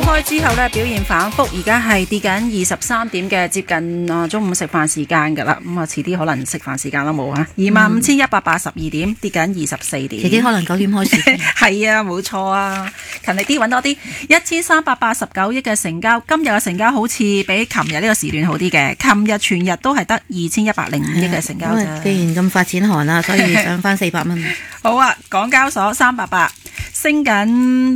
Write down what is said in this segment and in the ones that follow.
開之後呢，表現反覆，而家係跌緊23點嘅，接近中午食飯時間㗎啦。咁遲啲可能食飯時間都冇啊。25,182點，跌緊24點。 遲啲可能9點開始。 係啊，冇錯啊，勤力啲揾多啲。1389億嘅成交，今日嘅成交好似比琴日呢個時段好啲嘅。琴日全日都係得2105億嘅成交啫。 既然咁發展寒啦，所以上翻400蚊。 好啊，港交所388。升緊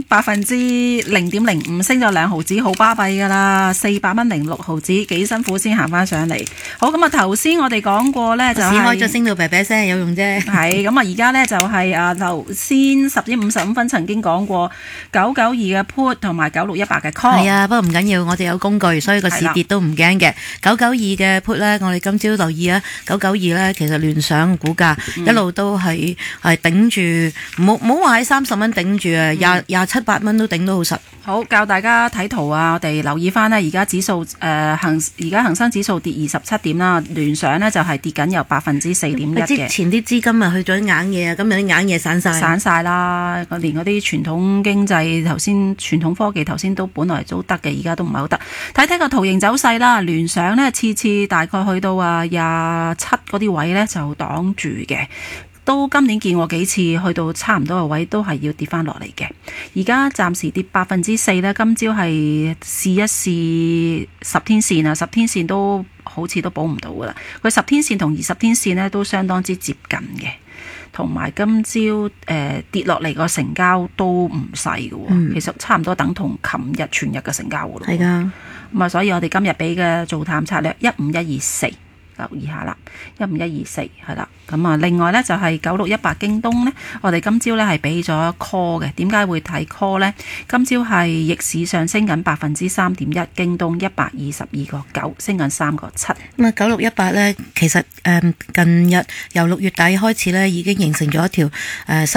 0.05%，升咗2毫子，好巴閉噶啦，400蚊06毫子，幾辛苦先行翻上嚟。好，咁啊，頭先我哋講過呢，就係、 市開咗升到啤啤聲有用啫。 係咁啊，而家呢，就係頭先10點55分曾經講過992嘅 put 同埋9618嘅 call。 係啊，不過唔緊要，我哋有工具，所以個市跌都唔驚嘅。992嘅 put 呢，我哋今朝留意啊，992呢，其實聯想股價一路都係頂住，唔好話喺30蚊頂住啊，27、8蚊都頂到好實。 好，教大家睇圖啊，我哋留意翻呢，而家指數而家恒生指數跌27點啦，聯想呢就係跌緊有4.1%嘅。 之前啲資金啊去咗硬嘢啊，今日啲硬嘢散晒啦，連嗰啲傳統經濟頭先傳統科技頭先都本來都得嘅，而家都唔係好得。睇個圖形走勢啦，聯想呢次大概去到27嗰啲位呢就擋住嘅。都今年見過幾次，去到差唔多嘅位都係要跌翻落嚟嘅。而家暫時跌4%呢，今朝係試一試10天線啊，10天線都好似都補唔到噶啦。佢10天線同20天線呢都相當之接近嘅，同埋今朝跌落嚟個成交都唔細嘅，其實差唔多等同琴日全日嘅成交噶咯。 係㗎， 咁啊，所以我哋今日俾嘅做淡策略15124。留意下啦，15124係啦，咁啊，另外呢，就係9618京東呢，我哋今朝呢係俾咗 call 嘅。點解會睇 call 呢？今朝係逆市上升緊3.1%，京東122.9升緊3.7。咁啊 ，9618呢，其實近日由6月底開始呢已經形成咗一條